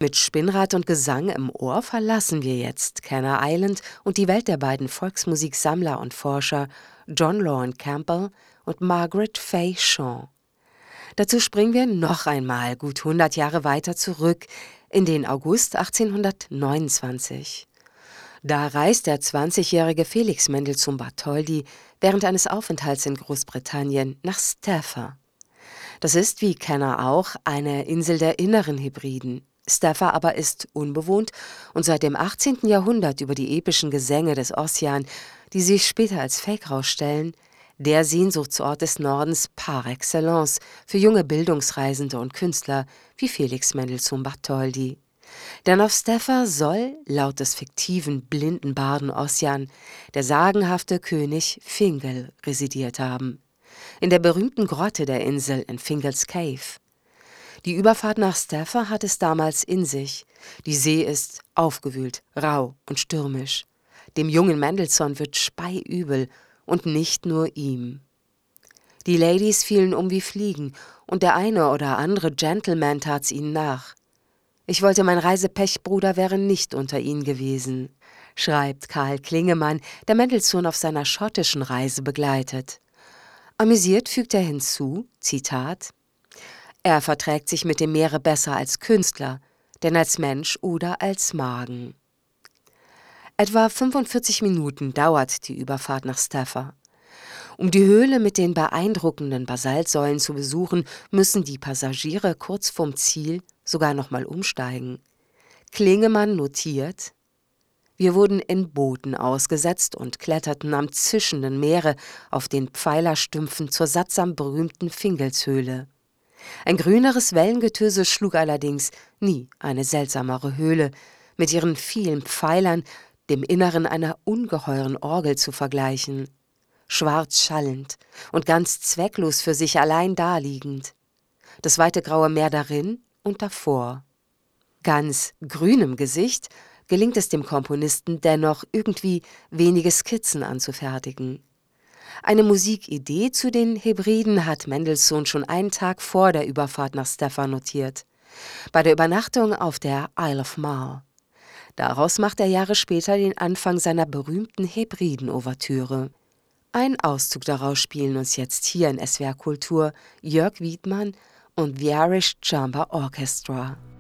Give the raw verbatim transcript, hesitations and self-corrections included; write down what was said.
Mit Spinnrad und Gesang im Ohr verlassen wir jetzt Canner Island und die Welt der beiden Volksmusiksammler und Forscher John Lorne Campbell und Margaret Fay Shaw. Dazu springen wir noch einmal gut hundert Jahre weiter zurück in den August achtzehnhundertneunundzwanzig. Da reist der zwanzigjährige Felix Mendelssohn Bartholdy während eines Aufenthalts in Großbritannien nach Stafford. Das ist, wie Canner auch, eine Insel der inneren Hebriden. Stafford aber ist unbewohnt und seit dem achtzehnten Jahrhundert über die epischen Gesänge des Ossian, die sich später als Fake herausstellen, der Sehnsuchtsort des Nordens par excellence für junge Bildungsreisende und Künstler wie Felix Mendelssohn Bartholdy. Denn auf Stafford soll, laut des fiktiven blinden Barden Ossian, der sagenhafte König Fingal residiert haben. In der berühmten Grotte der Insel in Fingal's Cave. Die Überfahrt nach Stafford hat es damals in sich. Die See ist aufgewühlt, rau und stürmisch. Dem jungen Mendelssohn wird speiübel und nicht nur ihm. Die Ladies fielen um wie Fliegen und der eine oder andere Gentleman tat's ihnen nach. Ich wollte, mein Reisepechbruder wäre nicht unter ihnen gewesen, schreibt Karl Klingemann, der Mendelssohn auf seiner schottischen Reise begleitet. Amüsiert fügt er hinzu, Zitat, er verträgt sich mit dem Meere besser als Künstler, denn als Mensch oder als Magen. Etwa fünfundvierzig Minuten dauert die Überfahrt nach Stafford. Um die Höhle mit den beeindruckenden Basaltsäulen zu besuchen, müssen die Passagiere kurz vorm Ziel sogar noch mal umsteigen. Klingemann notiert: Wir wurden in Booten ausgesetzt und kletterten am zischenden Meere auf den Pfeilerstümpfen zur sattsam berühmten Fingalshöhle. Ein grüneres Wellengetöse schlug allerdings nie eine seltsamere Höhle mit ihren vielen Pfeilern, dem Inneren einer ungeheuren Orgel zu vergleichen. Schwarz schallend und ganz zwecklos für sich allein daliegend. Das weite graue Meer darin und davor. Ganz grünem Gesicht gelingt es dem Komponisten dennoch, irgendwie wenige Skizzen anzufertigen. Eine Musikidee zu den Hebriden hat Mendelssohn schon einen Tag vor der Überfahrt nach Stafford notiert, bei der Übernachtung auf der Isle of Man. Daraus macht er Jahre später den Anfang seiner berühmten Hebriden-Ouvertüre. Ein Auszug daraus spielen uns jetzt hier in S W R Kultur Jörg Wiedmann und The Irish Chamber Orchestra.